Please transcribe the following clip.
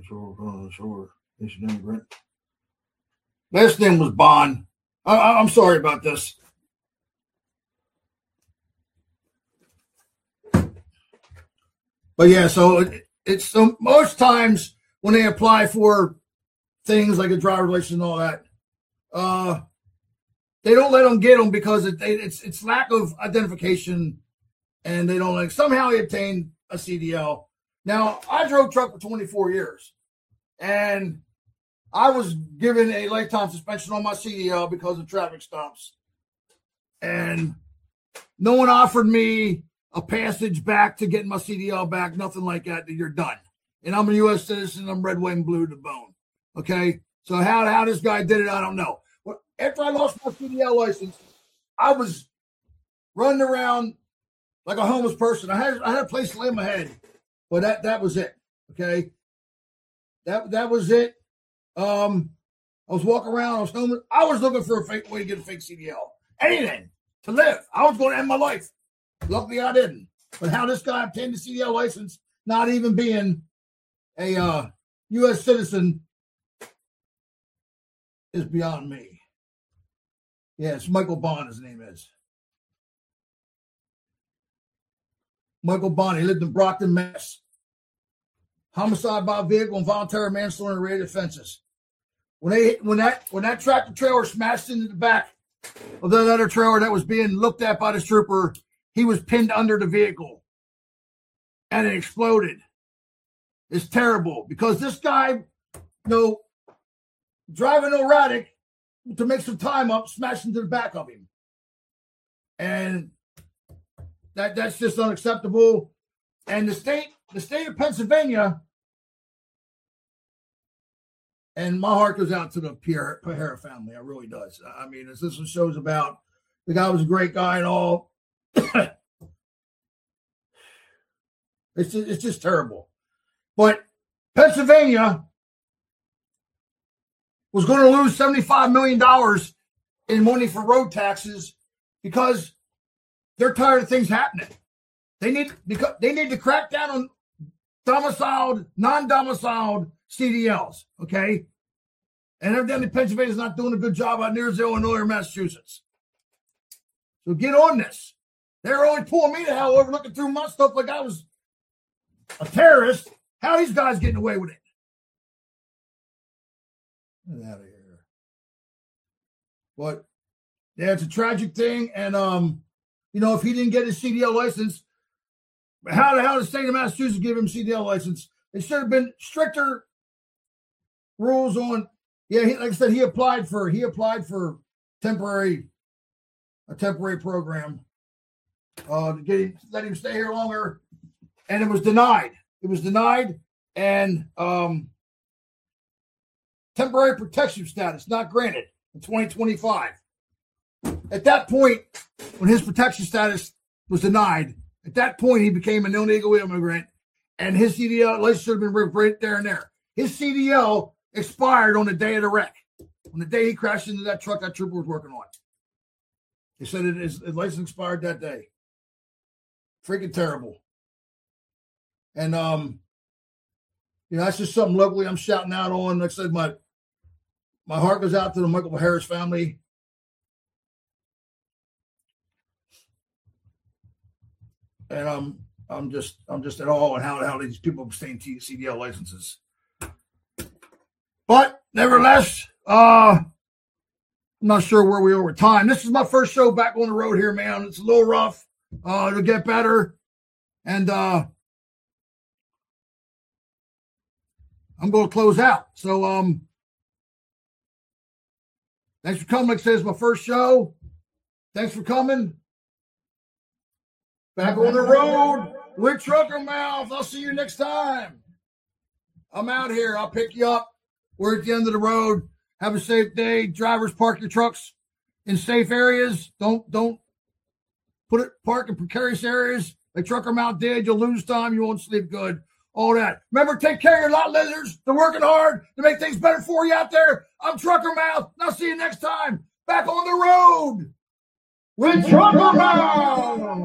Sure. Last name was Bond. I'm sorry about this. But yeah, so it's so most times when they apply for things like a driver's license and all that, they don't let them get them because it's lack of identification, and they don't somehow he obtained a CDL. Now, I drove truck for 24 years, and I was given a lifetime suspension on my CDL because of traffic stops, and no one offered me a passage back to getting my CDL back, nothing like that. You're done. And I'm a U.S. citizen. I'm red, white, and blue to the bone. Okay? So how this guy did it, I don't know. But after I lost my CDL license, I was running around like a homeless person. I had a place to lay my head, but that was it. Okay? That was it. I was walking around. I was homeless. I was looking for a fake way to get a fake CDL. Anything to live. I was going to end my life. Luckily, I didn't. But how this guy obtained the CDL license, not even being a U.S. citizen, is beyond me. Yeah, it's Michael Bond, his name is. Michael Bond, he lived in Brockton, Mass. Homicide by vehicle, involuntary manslaughter, and related offenses. When that tractor trailer smashed into the back of that other trailer that was being looked at by the trooper, he was pinned under the vehicle, and it exploded. It's terrible because this guy, driving erratic to make some time up, smashed into the back of him, and that's just unacceptable. And the state of Pennsylvania, and my heart goes out to the Pajera family. It really does. I mean, this one shows about the guy was a great guy and all. It's just terrible. But Pennsylvania was going to lose $75 million in money for road taxes because they're tired of things happening. They need to crack down on domiciled, non-domiciled CDLs, okay? And evidently Pennsylvania's not doing a good job out near Illinois or Massachusetts. So get on this. They're only pulling me the hell over, looking through my stuff like I was a terrorist. How are these guys getting away with it? Get out of here. But yeah, it's a tragic thing. And if he didn't get his CDL license, how the hell did the state of Massachusetts give him CDL license? It should have been stricter rules on. Yeah, like I said, he applied for a temporary program to let him stay here longer, and it was denied. And temporary protection status not granted in 2025. At that point, when his protection status was denied, at that point he became an illegal immigrant, and his CDL license should have been ripped right there and there. His CDL expired on the day of the wreck, on the day he crashed into that truck that trooper was working on. He said his license expired that day. Freaking terrible. And that's just something locally I'm shouting out on. Like I said, my heart goes out to the Michael Harris family. And I'm just at all on how these people obtain CDL licenses. But nevertheless, I'm not sure where we are with time. This is my first show back on the road here, man. It's a little rough. It'll get better. And I'm going to close out. So thanks for coming. Like I said, it's my first show. Thanks for coming. Back on the road with Trucker Mouth. I'll see you next time. I'm out here. I'll pick you up. We're at the end of the road. Have a safe day. Drivers, park your trucks in safe areas. Don't park in precarious areas like Trucker Mouth did. You'll lose time. You won't sleep good. All that. Remember, take care of your lot lizards. They're working hard to make things better for you out there. I'm Trucker Mouth. And I'll see you next time. Back on the road with Trucker Mouth.